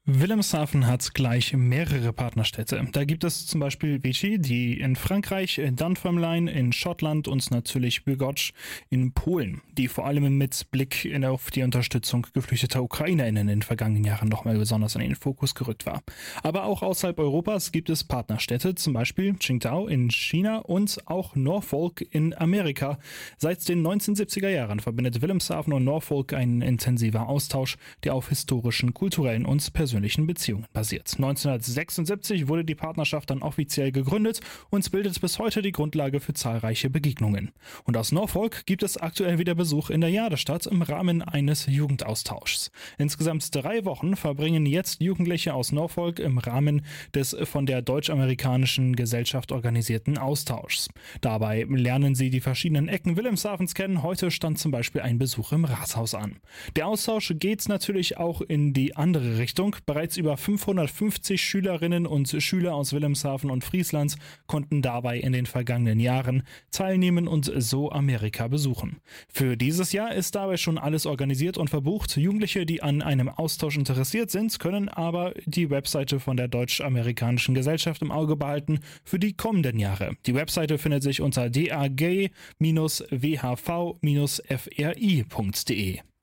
Wilhelmshaven hat gleich mehrere Partnerstädte. Da gibt es zum Beispiel Vichy, die in Frankreich, Dunfermline in Schottland und natürlich Bydgoszcz in Polen, die vor allem mit Blick auf die Unterstützung geflüchteter UkrainerInnen in den vergangenen Jahren nochmal besonders in den Fokus gerückt war. Aber auch außerhalb Europas gibt es Partnerstädte, zum Beispiel Qingdao in China und auch Norfolk in Amerika. Seit den 1970er Jahren verbindet Wilhelmshaven und Norfolk ein intensiver Austausch, der auf historischen, kulturellen und persönlichen Beziehungen basiert. 1976 wurde die Partnerschaft dann offiziell gegründet und bildet bis heute die Grundlage für zahlreiche Begegnungen. Und aus Norfolk gibt es aktuell wieder Besuch in der Jadestadt im Rahmen eines Jugendaustauschs. Insgesamt 3 Wochen verbringen jetzt Jugendliche aus Norfolk im Rahmen des von der Deutsch-Amerikanischen Gesellschaft organisierten Austauschs. Dabei lernen sie die verschiedenen Ecken Wilhelmshavens kennen. Heute stand zum Beispiel ein Besuch im Rathaus an. Der Austausch geht natürlich auch in die andere Richtung. Bereits über 550 Schülerinnen und Schüler aus Wilhelmshaven und Friesland konnten dabei in den vergangenen Jahren teilnehmen und so Amerika besuchen. Für dieses Jahr ist dabei schon alles organisiert und verbucht. Jugendliche, die an einem Austausch interessiert sind, können aber die Webseite von der Deutsch-Amerikanischen Gesellschaft im Auge behalten für die kommenden Jahre. Die Webseite findet sich unter dag-whv-fri.de.